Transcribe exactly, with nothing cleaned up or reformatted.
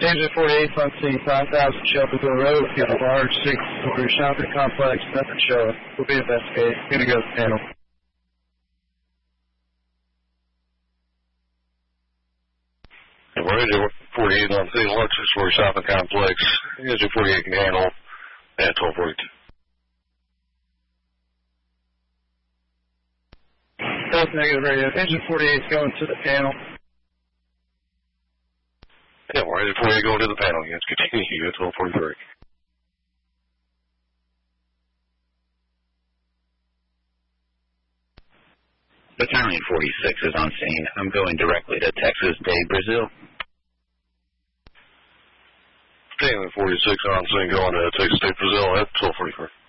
Engine forty-eight on scene, five thousand Shelbyville Road. Got a large six-story shopping complex. Nothing showing. We'll be investigating. Gonna go to the panel. Engine forty-eight on scene, large six-story shopping complex. Engine forty-eight can handle at twelve forty-two. That's negative radio. Engine forty-eight is going to the panel. Yeah, we're engine forty-eight going to the panel. Yes, continue at twelve forty-three. Battalion forty-six is on scene. I'm going directly to Texas de Brazil. Battalion forty-six on scene going to Texas de Brazil at twelve forty-three.